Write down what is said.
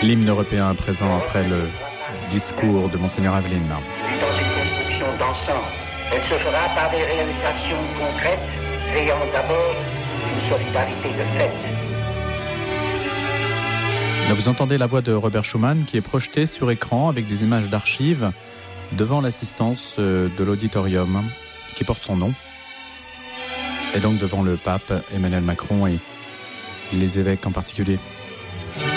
L'hymne européen à présent après le discours de Monseigneur Aveline. Dans une construction d'ensemble, elle se fera par des réalisations concrètes, créant d'abord une solidarité de fait. Là, vous entendez la voix de Robert Schuman qui est projetée sur écran avec des images d'archives devant l'assistance de l'auditorium qui porte son nom. Et donc devant le pape Emmanuel Macron et les évêques en particulier.